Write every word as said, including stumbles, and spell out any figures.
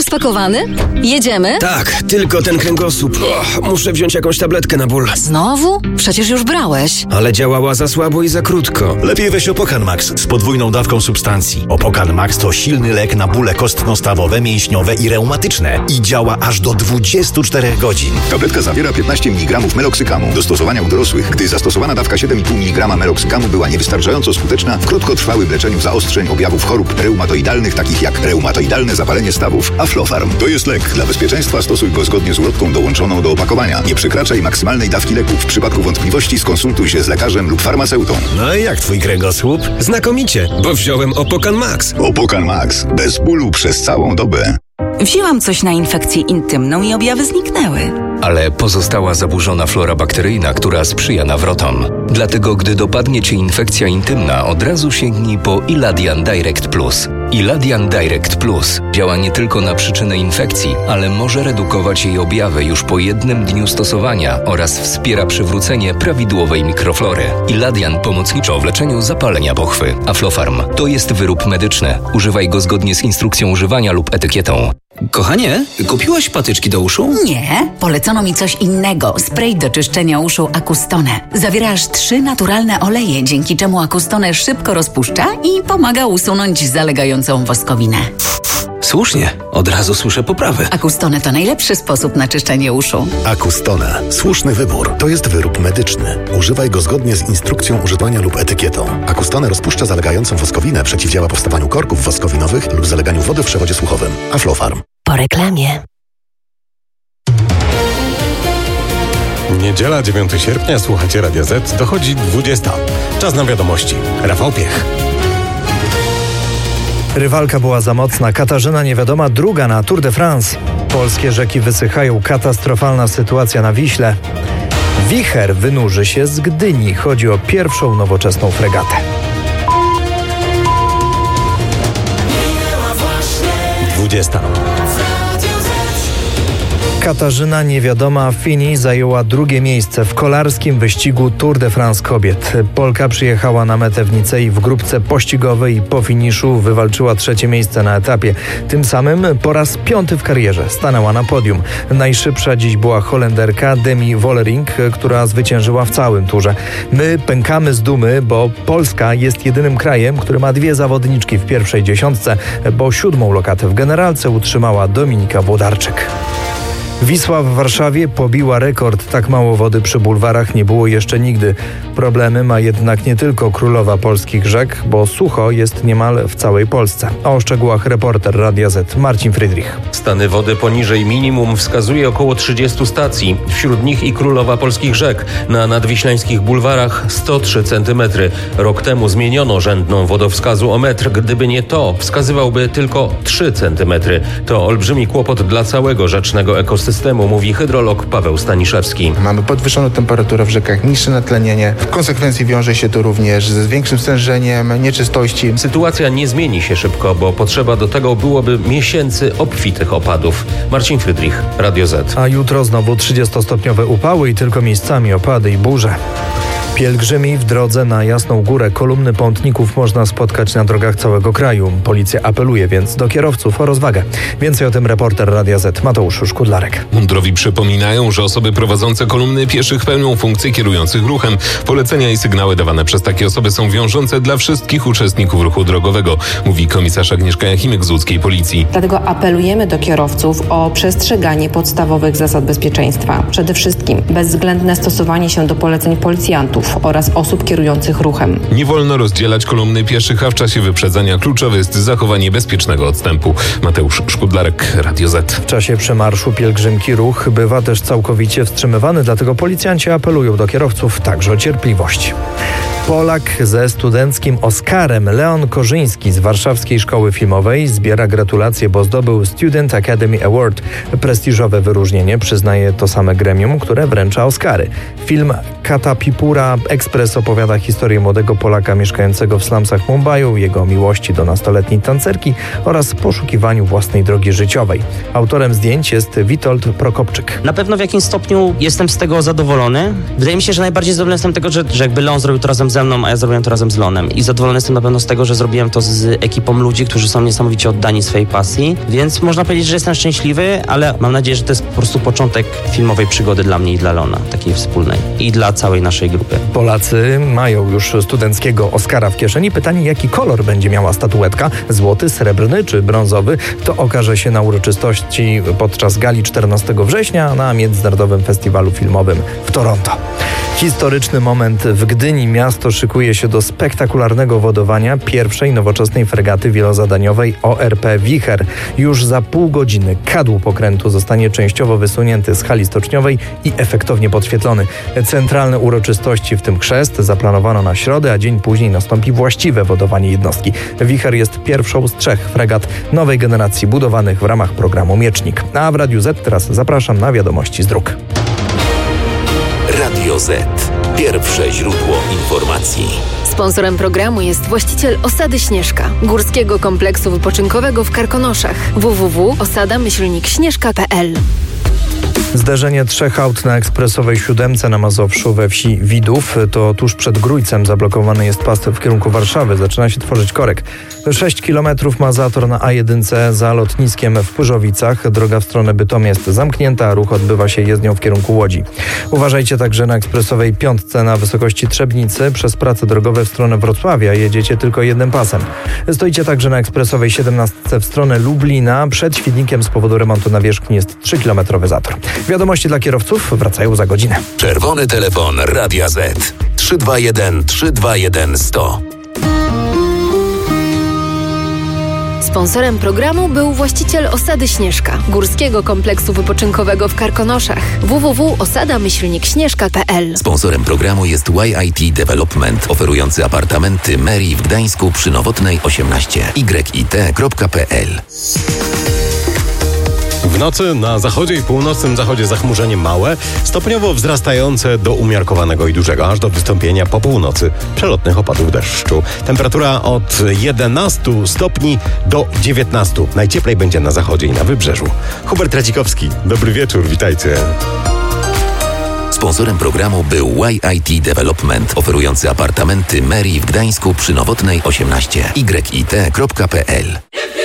Spakowany? Jedziemy? Tak, tylko ten kręgosłup. O, muszę wziąć jakąś tabletkę na ból. Znowu? Przecież już brałeś. Ale działała za słabo i za krótko. Lepiej weź Opokan Max z podwójną dawką substancji. Opokan Max to silny lek na bóle kostno-stawowe, mięśniowe i reumatyczne i działa aż do dwudziestu czterech godzin. Tabletka zawiera piętnaście miligramów meloksykamu. Do stosowania u dorosłych, gdy zastosowana dawka siedem i pół miligrama meloksykamu była niewystarczająco skuteczna w krótkotrwałym leczeniu zaostrzeń objawów chorób reumatoidalnych, takich jak reumatoidalne zapalenie stawów. Aflofarm to jest lek. Dla bezpieczeństwa stosuj go zgodnie z ulotką dołączoną do opakowania. Nie przekraczaj maksymalnej dawki leku. W przypadku wątpliwości skonsultuj się z lekarzem lub farmaceutą. No i jak twój kręgosłup? Znakomicie, bo wziąłem Opokan Max. Opokan Max. Bez bólu przez całą dobę. Wzięłam coś na infekcję intymną i objawy zniknęły. Ale pozostała zaburzona flora bakteryjna, która sprzyja nawrotom. Dlatego, gdy dopadnie Cię infekcja intymna, od razu sięgnij po Iladian Direct Plus. Iladian Direct Plus działa nie tylko na przyczynę infekcji, ale może redukować jej objawy już po jednym dniu stosowania oraz wspiera przywrócenie prawidłowej mikroflory. Iladian pomocniczo w leczeniu zapalenia pochwy. Aflofarm to jest wyrób medyczny. Używaj go zgodnie z instrukcją używania lub etykietą. Kochanie, kupiłaś patyczki do uszu? Nie, polecono mi coś innego. Spray do czyszczenia uszu Acustone. Zawiera aż trzy naturalne oleje, dzięki czemu Acustone szybko rozpuszcza i pomaga usunąć zalegającą woskowinę. Słusznie, od razu słyszę poprawę. Acustone to najlepszy sposób na czyszczenie uszu. Acustone. Słuszny wybór. To jest wyrób medyczny. Używaj go zgodnie z instrukcją używania lub etykietą. Acustone rozpuszcza zalegającą woskowinę, przeciwdziała powstawaniu korków woskowinowych lub zaleganiu wody w przewodzie słuchowym. Aflofarm. Po reklamie. Niedziela, dziewiątego sierpnia, słuchacie Radia Z, dochodzi dwudziesta. Czas na wiadomości. Rafał Piech. Rywalka była za mocna. Katarzyna Niewiadoma druga na Tour de France. Polskie rzeki wysychają. Katastrofalna sytuacja na Wiśle. Wicher wynurzy się z Gdyni. Chodzi o pierwszą nowoczesną fregatę. dwudziesta. Katarzyna Niewiadoma Fini zajęła drugie miejsce w kolarskim wyścigu Tour de France kobiet. Polka przyjechała na metę w Nicei w grupce pościgowej i po finiszu wywalczyła trzecie miejsce na etapie. Tym samym po raz piąty w karierze stanęła na podium. Najszybsza dziś była Holenderka Demi Vollering, która zwyciężyła w całym turze. My pękamy z dumy, bo Polska jest jedynym krajem, który ma dwie zawodniczki w pierwszej dziesiątce, bo siódmą lokatę w generalce utrzymała Dominika Włodarczyk. Wisła w Warszawie pobiła rekord. Tak mało wody przy bulwarach nie było jeszcze nigdy. Problemy ma jednak nie tylko królowa polskich rzek, bo sucho jest niemal w całej Polsce. A o szczegółach reporter Radia Z Marcin Friedrich. Stany wody poniżej minimum wskazuje około trzydziestu stacji. Wśród nich i królowa polskich rzek. Na nadwiślańskich bulwarach sto trzy centymetry. Rok temu zmieniono rzędną wodowskazu o metr. Gdyby nie to, wskazywałby tylko trzy centymetry. To olbrzymi kłopot dla całego rzecznego ekosystemu. Systemu, mówi hydrolog Paweł Staniszewski. Mamy podwyższoną temperaturę w rzekach, niższe natlenienie. W konsekwencji wiąże się to również z większym stężeniem nieczystości. Sytuacja nie zmieni się szybko, bo potrzeba do tego byłoby miesięcy obfitych opadów. Marcin Friedrich, Radio Z. A jutro znowu trzydziestostopniowe upały i tylko miejscami opady i burze. Pielgrzymi w drodze na Jasną Górę. Kolumny pątników można spotkać na drogach całego kraju. Policja apeluje więc do kierowców o rozwagę. Więcej o tym reporter Radia Z Mateusz Szkudlarek. Mundurowi przypominają, że osoby prowadzące kolumny pieszych pełnią funkcje kierujących ruchem. Polecenia i sygnały dawane przez takie osoby są wiążące dla wszystkich uczestników ruchu drogowego, mówi komisarz Agnieszka Jachimek z łódzkiej Policji. Dlatego apelujemy do kierowców o przestrzeganie podstawowych zasad bezpieczeństwa. Przede wszystkim bezwzględne stosowanie się do poleceń policjantów oraz osób kierujących ruchem. Nie wolno rozdzielać kolumny pieszych, a w czasie wyprzedzania kluczowe jest zachowanie bezpiecznego odstępu. Mateusz Szkudlarek, Radio Z. W czasie przemarszu pielgrzymki ruch bywa też całkowicie wstrzymywany, dlatego policjanci apelują do kierowców także o cierpliwość. Polak ze studenckim Oscarem Leon Korzyński z Warszawskiej Szkoły Filmowej zbiera gratulacje, bo zdobył Student Academy Award. Prestiżowe wyróżnienie przyznaje to same gremium, które wręcza Oscary. Film Katapipura Ekspres opowiada historię młodego Polaka mieszkającego w slumsach Mumbaiu, jego miłości do nastoletniej tancerki oraz poszukiwaniu własnej drogi życiowej. Autorem zdjęć jest Witold Prokopczyk. Na pewno w jakimś stopniu jestem z tego zadowolony. Wydaje mi się, że najbardziej zadowolony jestem z tego, że, że jakby Leon zrobił to razem ze mną, a ja zrobiłem to razem z Leonem. I zadowolony jestem na pewno z tego, że zrobiłem to z ekipą ludzi, którzy są niesamowicie oddani swojej pasji. Więc można powiedzieć, że jestem szczęśliwy, ale mam nadzieję, że to jest po prostu początek filmowej przygody dla mnie i dla Leona, takiej wspólnej. I dla całej naszej grupy. Polacy mają już studenckiego Oscara w kieszeni. Pytanie, jaki kolor będzie miała statuetka? Złoty, srebrny czy brązowy? To okaże się na uroczystości podczas gali czternastego września na Międzynarodowym Festiwalu Filmowym w Toronto. Historyczny moment w Gdyni. Miasto szykuje się do spektakularnego wodowania pierwszej nowoczesnej fregaty wielozadaniowej O R P Wicher. Już za pół godziny kadłub okrętu zostanie częściowo wysunięty z hali stoczniowej i efektownie podświetlony. Centralne uroczystości, w tym chrzest, zaplanowano na środę, a dzień później nastąpi właściwe wodowanie jednostki. Wicher jest pierwszą z trzech fregat nowej generacji budowanych w ramach programu Miecznik. A w Radiu Z teraz zapraszam na wiadomości z dróg. Radio Z. Pierwsze źródło informacji. Sponsorem programu jest właściciel Osady Śnieżka, górskiego kompleksu wypoczynkowego w Karkonoszach. w w w kropka osada myślnik śnieżka kropka p l. Zdarzenie trzech aut na ekspresowej siódemce na Mazowszu we wsi Widów. To tuż przed Grójcem zablokowany jest pas w kierunku Warszawy. Zaczyna się tworzyć korek. sześć kilometrów ma zator na A jeden za lotniskiem w Płyżowicach. Droga w stronę Bytomia jest zamknięta, a ruch odbywa się jezdnią w kierunku Łodzi. Uważajcie także na ekspresowej piątce na wysokości Trzebnicy. Przez prace drogowe w stronę Wrocławia jedziecie tylko jednym pasem. Stoicie także na ekspresowej siedemnastce w stronę Lublina. Przed Świdnikiem z powodu remontu nawierzchni jest trzykilometrowy zator. Wiadomości dla kierowców wracają za godzinę. Czerwony telefon Radia Z. trzy dwa jeden trzy dwa jeden sto. Sponsorem programu był właściciel Osady Śnieżka, górskiego kompleksu wypoczynkowego w Karkonoszach. w w w kropka osada myślnik śnieżka kropka p l. Sponsorem programu jest Y I T Development, oferujący apartamenty Meri w Gdańsku przy Nowotnej osiemnaście. Y I T kropka p l. W nocy na zachodzie i północnym zachodzie zachmurzenie małe, stopniowo wzrastające do umiarkowanego i dużego, aż do wystąpienia po północy przelotnych opadów deszczu. Temperatura od jedenastu stopni do dziewiętnastu. Najcieplej będzie na zachodzie i na wybrzeżu. Hubert Radzikowski, dobry wieczór, witajcie. Sponsorem programu był Y I T Development, oferujący apartamenty Meri w Gdańsku przy Nowotnej osiemnaście. Y I T kropka p l.